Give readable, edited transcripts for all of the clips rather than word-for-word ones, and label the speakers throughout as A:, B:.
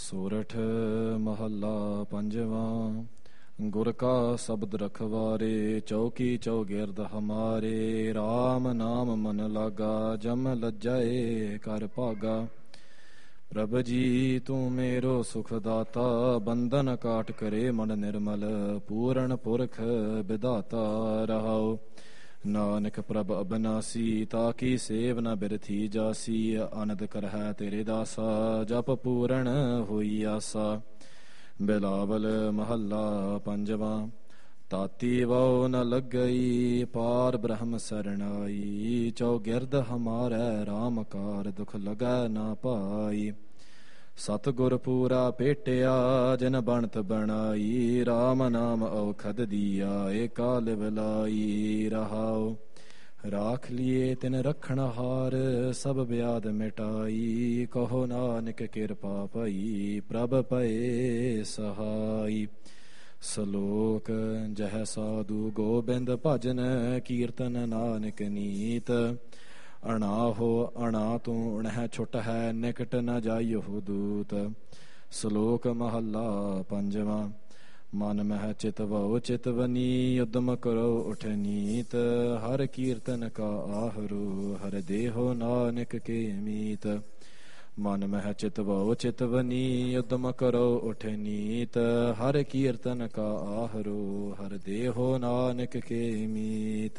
A: ਸੋਰਠ ਮਹੱਲਾ ਪੰਜਵਾਂ। ਗੁਰ ਕਾ ਸ਼ਬਦ ਰਖਵਾਰੇ, ਚੌਕੀ ਚੌਗਿਰਦ ਹਮਾਰੇ। ਰਾਮ ਨਾਮ ਮਨ ਲਾਗਾ, ਜਮ ਲੱਜਾਏ ਕਰ ਭਾਗਾ। ਪ੍ਰਭ ਜੀ ਤੂੰ ਮੇਰੋ ਸੁਖ ਦਾਤਾ, ਬੰਧਨ ਕਾਟ ਕਰੇ ਮਨ ਨਿਰਮਲ। ਪੂਰਨ ਪੁਰਖ ਵਿਧਾਤਾ ਰਹਾਉ, ਨਾਨਕ ਪ੍ਰਭ ਅਬਨਾਸੀ। ਤਾਕੀ ਸੇਵ ਨ ਬਿਰਥੀ ਜਾਸੀ, ਆਨੰਦ ਕਰਹਿ ਤੇਰੇ ਦਾਸਾ। ਜਪ ਪੂਰਨ ਹੋਈ ਆਸਾ। ਬਿਲਾਵਲ ਮਹੱਲਾ ਪੰਜਵਾਂ। ਤਾਤੀ ਵਉ ਨ ਲੱਗਈ, ਪਾਰ ਬ੍ਰਹਮ ਸਰਣਾਈ। ਚੌਗਿਰਦ ਹਮਾਰੈ ਰਾਮ ਕਾਰ, ਦੁਖ ਲਗੈ ਨਾ ਪਾਈ। ਸਤਿਗੁਰ ਪੂਰਾ ਭੇਟਿਆ, ਜਿਨ ਬਣਤ ਬਣਾਈ। ਰਾਮ ਨਾਮ ਔਖਦ ਦੀਆ, ਏਕਾ ਲਿਵ ਲਾਈ ਰਹਾਉ। ਰਾਖ ਲੀਏ ਤਿਨ ਰਖਣ ਹਾਰ, ਸਭ ਬਿਆਦ ਮਿਟਾਈ। ਕਹੋ ਨਾਨਕ ਕਿਰਪਾ ਭਈ, ਪ੍ਰਭ ਭਏ ਸਹਾਈ। ਸਲੋਕ ਜਹ ਸਾਧੂ ਗੋਬਿੰਦ ਭਜਨ, ਕੀਰਤਨ ਨਾਨਕ ਨੀਤ। ਅਣਾਹੋ ਅਣਾ ਤੂੰ ਅਣਹਿ ਛੁਟ ਹੈ, ਨਿਕਟ ਨ ਜਾਈਓ ਦੂਤ। ਸਲੋਕ ਮਹੱਲਾ ਪੰਜਵਾਂ। ਮਨ ਮਹਿ ਚਿਤ ਵਉ ਚਿਤਵਨੀ, ਉਦਮ ਕਰੋ ਉਠ ਨੀਤ। ਹਰ ਕੀਰਤਨ ਕਾ ਆਹਰੂ, ਹਰ ਦੇਹੋ ਨਾਨਕ ਕੇ ਮੀਤ। ਮਨ ਮਹਿ ਚਿਤ ਵਉ ਚਿਤਵਨੀ, ਉਦਮ ਕਰੋ ਉਠ ਨੀਤ। ਹਰ ਕੀਰਤਨ ਕਾ ਆਹਰੂ, ਹਰ ਦੇਹੋ ਨਾਨਕ ਕੇ ਮੀਤ।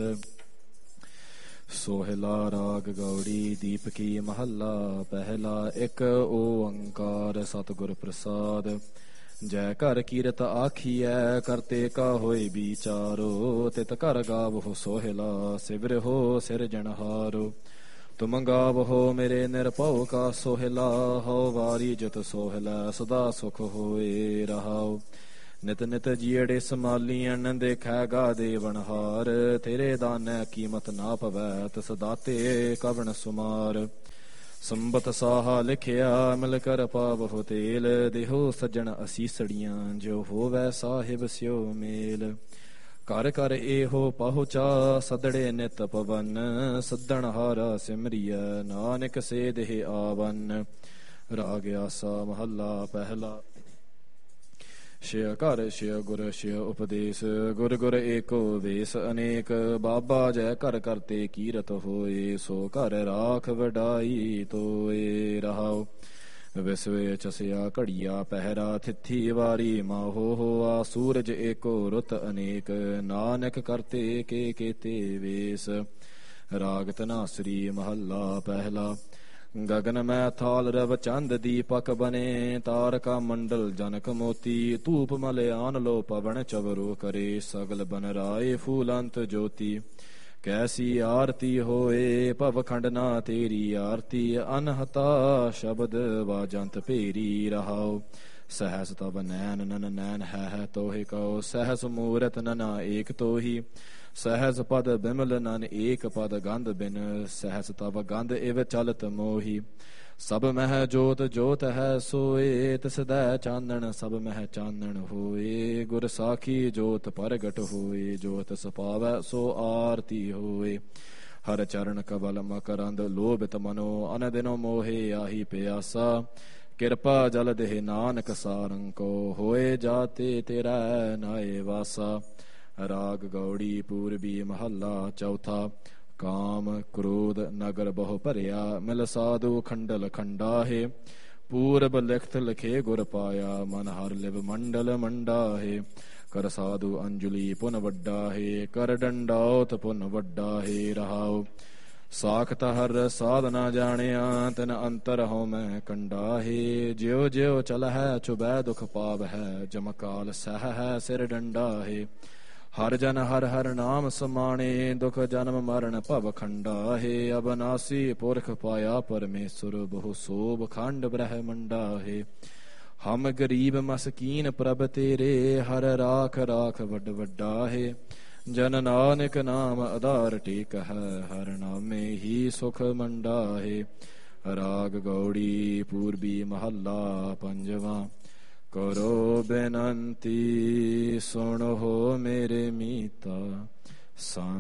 A: ਸੋਹਿਲਾ ਰਾਗ ਗੌੜੀ ਦੀਪਕੀ ਮਹੱਲਾ ਪਹਿਲਾ। ਇੱਕ ਓੰਕਾਰ ਸਤਿਗੁਰ ਪ੍ਰਸਾਦ। ਜੈ ਘਰ ਕੀਰਤ ਆਖੀਐ, ਕਰਤੇ ਕਾ ਹੋਏ ਵਿਚਾਰੋ। ਤਿਤ ਘਰ ਗਾਵਹੁ ਸੋਹਿਲਾ, ਸਿਵਰਿਹੁ ਸਿਰਜਣਹਾਰੋ। ਤੁਮ ਗਾਵਹੁ ਮੇਰੇ ਨਿਰਭਉ ਕਾ ਸੋਹਿਲਾ। ਹਉ ਵਾਰੀ ਜਿਤ ਸੋਹਿਲਾ, ਸਦਾ ਸੁਖ ਹੋਏ ਰਹਾਉ। ਨਿਤ ਨਿਤ ਜੀਅੜੇ ਸਮਾਲੀਅਨ, ਦੇਖੈ ਗਾ ਦੇਵਨਹਾਰ। ਤੇਰੇ ਦਾਨੈ ਕੀਮਤ ਨਾ ਪਵੈ, ਤਿਸ ਦਾਤੇ ਕਵਣ ਸੁਮਾਰ। ਸੰਬਤ ਸਾਹਾ ਲਿਖਿਆ, ਮਿਲ ਕਰ ਪਾਵਹੁ ਤੇਲ। ਦੇਹੋ ਸੱਜਣ ਅਸੀਸੜੀਆਂ, ਜੋ ਹੋਵੈ ਸਾਹਿਬ ਸਿਓ ਮੇਲ। ਘਰ ਘਰ ਇਹੋ ਪਹੁੰਚਾ, ਸਦੜੇ ਨਿਤ ਪਵਨ। ਸੱਦਣ ਹਾਰਾ ਸਿਮਰੀਐ, ਨਾਨਕ ਸੇ ਦੇਹ ਆਵਨ। ਰਾਗ ਆਸਾ ਮਹੱਲਾ ਪਹਿਲਾ। ਸ਼ਿਅ ਘਰ ਸ਼ਿਅ ਗੁਰ ਸ਼ਿਅ ਉਪਦੇਸ, ਗੁਰ ਗੁਰ ਏਕੋ ਵੇਸ ਅਨੇਕ। ਬਾਬਾ ਜੈ ਘਰ ਕਰਤੇ ਕੀਰਤ ਹੋਏ, ਸੋ ਘਰ ਰਾਖ ਵਡਾਈ ਤੋਏ ਰਹਾਉ। ਵਿਸਵੇ ਚਸਿਆ ਘੜੀਆ ਪਹਿਰਾ, ਥਿਥੀ ਵਾਰੀ ਮਾਹੋ ਹੋਆ। ਸੂਰਜ ਏਕੋ ਰੁੱਤ ਅਨੇਕ, ਨਾਨਕ ਕਰਤੇ ਕੇ ਕੇਤੇ ਵੇਸ। ਰਾਗ ਧਨਾਸਰੀ ਮਹੱਲਾ ਪਹਿਲਾ। ਗਗਨ ਮੈਂ ਥਾਲ ਰਵ ਚੰਦ, ਦੀਪਕ ਬਨੇ ਤਾਰਕਾ ਮੰਡਲ ਜਨਕ ਮੋਤੀ। ਧੂਪ ਮਲਿਆਨ ਲੋ ਪਵਨ ਚਵਰੋ ਕਰੇ, ਸਗਲ ਬਨ ਰਾਏ ਫੂਲੰਤ ਜੋਤੀ। ਕੈਸੀ ਆਰਤੀ ਹੋਏ, ਭਵਖੰਡ ਨਾ ਤੇਰੀ ਆਰਤੀ। ਅਨਹਤਾ ਸ਼ਬਦ ਵਾਜੰਤ ਭੇਰੀ ਰਹਾਉ। ਸਹਸ ਤਬ ਨੈਨ ਨਨ ਨੈਨ ਹੈ ਤੋਹਿ ਕਉ। ਸਹਸ ਮੂਰਤ ਨਨਾ ਏਕ ਤੋਹੀ। ਸਹਸ ਪਦ ਬਿਮਲ ਨਨ ਏਕ ਪਦ ਗੰਧ ਬਿਨ। ਸਹਸ ਤਬ ਗੰਧ ਇਵ ਚਲਤ ਮੋਹੀ। ਸਭ ਮਹਿ ਜੋਤ ਜੋਤ ਹੈ ਸੋਏ, ਤਿਸ ਦੈ ਚਾਨਣ ਸਭ ਮਹਿ ਚਾਨਣ ਹੋਏ। ਗੁਰ ਸਾਖੀ ਜੋਤ ਪ੍ਰਗਟ ਹੋਏ, ਜੋ ਤਿਸ ਪਾਵੈ ਸੋ ਆਰਤੀ ਹੋਏ। ਹਰ ਚਰਨ ਕਬਲ ਮਕਰੰਦ, ਲੋਭਿਤ ਮਨੋ ਅਨਦਿਨੋ ਮੋਹੇ ਆਹੀ ਪਿਆਸਾ। ਕਿਰਪਾ ਜਲ ਦੇਹ ਨਾਨਕ ਸਾਰੰਕੋ, ਹੋਏ ਜਾਤੇ ਤੇਰਾ ਨਾਏ ਵਾਸਾ। ਰਾਗ ਗੌੜੀ ਪੂਰਬੀ ਮਹੱਲਾ ਚੌਥਾ। ਕਾਮ ਕ੍ਰੋਧ ਨਗਰ ਬਹੁ ਭਰਿਆ, ਮਿਲ ਸਾਧੂ ਖੰਡਲ ਖੰਡਾਹੇ। ਪੂਰਬ ਲਿਖਤ ਲਿਖੇ ਗੁਰ ਪਾਇਆ, ਮਨ ਹਰ ਲਿਵ ਮੰਡਲ ਮੰਡਾਹੇ। ਕਰ ਸਾਧੂ ਅੰਜਲੀ ਪੁਨ ਵੱਡਾਹੇ, ਕਰ ਡੰਡਾਉਤ ਪੁਨ ਵੱਡਾਹੇ ਰਹਾਉ। ਸਾਖਤ ਹਰ ਸਾਧ ਨਾ ਜਾਣਿਆ, ਤਿਨ ਅੰਤਰ ਹਉ ਮੈਂ ਕੰਡਾਹੇ। ਜਿਉ ਜਿਉ ਚਲਹਿ ਚੁਬੈ ਦੁਖ ਪਾਵਹਿ, ਜਮਕਾਲ ਸਹਿ ਹੈ ਸਿਰ ਡੰਡਾਹੇ। ਹਰ ਜਨ ਹਰ ਹਰ ਨਾਮ ਸਮਾਣੇ, ਦੁਖ ਜਨਮ ਮਰਨ ਭਵ ਖੰਡਾਹੇ। ਅਬਨਾਸੀ ਪੁਰਖ ਪਾਇਆ ਪਰਮੇਸ਼ਰ, ਬਹੁ ਸੋਭ ਖੰਡ ਬ੍ਰਹਮੰਡਾਹੇ। ਹਮ ਗਰੀਬ ਮਸਕੀਨ ਪ੍ਰਭ ਤੇਰੇ, ਹਰ ਰਾਖ ਰਾਖ ਵੱਡ ਵੱਡਾਹੇ। ਜਨ ਨਾਨਕ ਨਾਮ ਆਧਾਰ ਟੇਕ ਹੈ, ਹਰ ਨਾਮੇ ਹੀ ਸੁਖ ਮੰਡਾਹੇ। ਰਾਗ ਗੌੜੀ ਪੂਰਬੀ ਮਹੱਲਾ ਪੰਜਵਾਂ। ਕਰੋ ਬੇਨੰਤੀ ਸੁਣੋ ਮੇਰੇ ਮੀਤਾ।